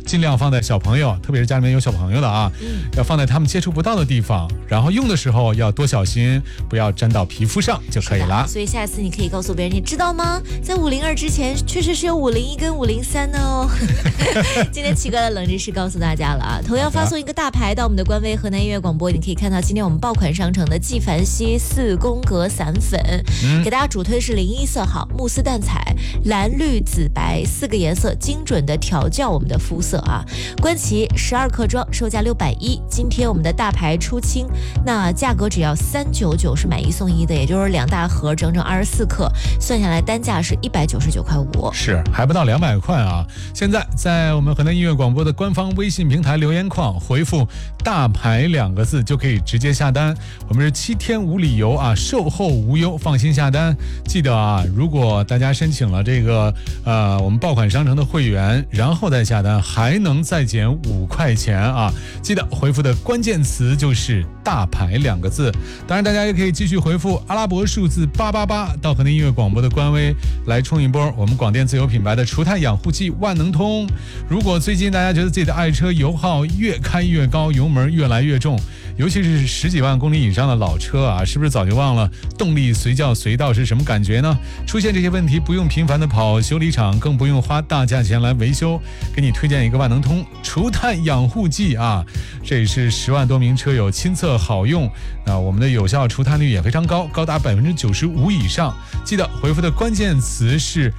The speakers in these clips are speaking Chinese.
尽量放在小朋友，特别是家里面有小朋友的啊，要放在他们接触不到的地方，然后用的时候要多小心，不要沾到皮肤上就可以了。 所以下次你可以告诉别人，你知道吗？在502之前确实是有501跟503的哦。今天奇哥的冷知识告诉大家了啊，同样发送一个大牌到我们的官微河南音乐广播，你可以看到今天我们爆款商城的纪梵希4宫格散粉，给大家主推是01色号、慕斯淡彩、蓝绿紫白4个颜色，精准的调教我们的肤色啊。观其12克装，售价610，今天我们的大牌出清，那价格只要399，是买1送1的，也就是2大盒整整24克，算下来单价是199.5块， 是还不到200块啊！现在在我们河南音乐广播的官方微信平台留言框回复“大牌”2个字就可以直接下单。我们是7天无理由啊，售后无忧，放心下单。记得啊，如果大家申请了这个我们爆款商城的会员，然后再下单，还能再减5块钱啊！记得回复的关键词就是“大牌”2个字。当然，大家也可以继续回复阿拉伯数字888到河南音乐广播的官微来冲一波我们广电自有品牌的除碳养护剂万能通。如果最近大家觉得自己的爱车油耗越开越高，油门越来越重，尤其是10几万公里以上的老车啊，是不是早就忘了动力随叫随到是什么感觉呢？出现这些问题不用频繁的跑修理厂，更不用花大价钱来维修，给你推荐一个万能通除碳养护剂啊，这也是10万多名车友亲测好用，那我们的有效除碳率也非常高，高达95%以上。记得回复的关键词是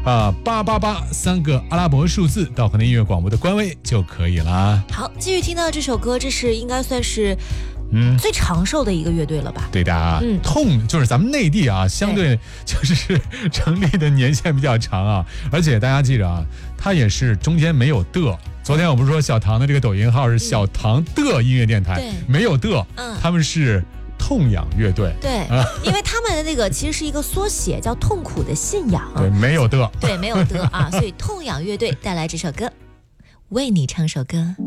888 3个阿拉伯数字到河南音乐广播的官微就可以了。 好，继续听到这首歌，这是应该算是最长寿的一个乐队了吧？ 对的啊，痛就是咱们内地啊，相对就是成立的年限比较长啊，而且大家记着啊，它也是中间没有的。昨天我不是说小唐的这个抖音号是小唐的音乐电台，没有的，他们是痛仰乐队， 对，因为他们的那个其实是一个缩写，叫痛苦的信仰， 对，没有的， 对，没有的啊，所以痛仰乐队带来这首歌，为你唱首歌。